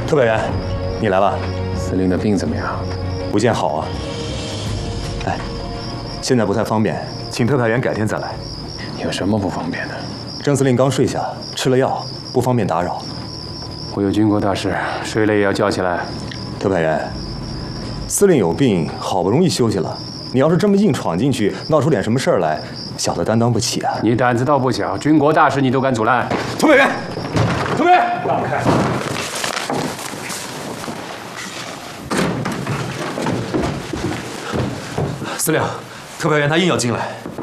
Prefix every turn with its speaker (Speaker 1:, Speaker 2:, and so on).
Speaker 1: 特派员，你来了。
Speaker 2: 司令的病怎么样？
Speaker 1: 不见好啊。哎，现在不太方便，请特派员改天再来。
Speaker 2: 有什么不方便的？
Speaker 1: 郑司令刚睡下，吃了药，不方便打扰。
Speaker 2: 我有军国大事，睡了也要叫起来。
Speaker 1: 特派员，司令有病，好不容易休息了，你要是这么硬闯进去，闹出点什么事儿来，小的担当不起啊。
Speaker 2: 你胆子倒不小，军国大事你都敢阻拦。
Speaker 1: 特派员，特派员，让开！司令，特派员他硬要进来。